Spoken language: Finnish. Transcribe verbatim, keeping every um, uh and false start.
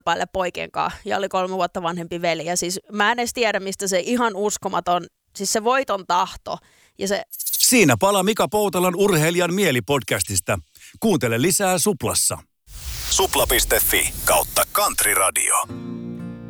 päälle poikien kanssa ja oli kolme vuotta vanhempi veli. Ja siis mä en edes tiedä, mistä se ihan uskomaton, siis se voiton tahto ja se... Siinä palaa Mika Poutalan Urheilijan mieli-podcastista. Kuuntele lisää Suplassa. Supla piste fi kautta Country Radio.